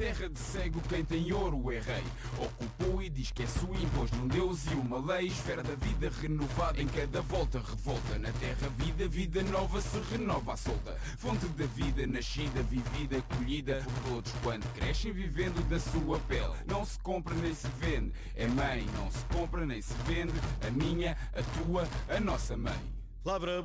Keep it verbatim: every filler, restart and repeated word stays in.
terra de cego quem tem ouro é rei. Ocupou e diz que é sua, impôs num Deus e uma lei. Esfera da vida renovada em cada volta, revolta. Na terra vida, vida nova se renova à solta. Fonte da vida, nascida, vivida, colhida por todos quando crescem vivendo da sua pele. Não se compra nem se vende, é mãe. Não se compra nem se vende, a minha, a tua, a nossa mãe. Palavra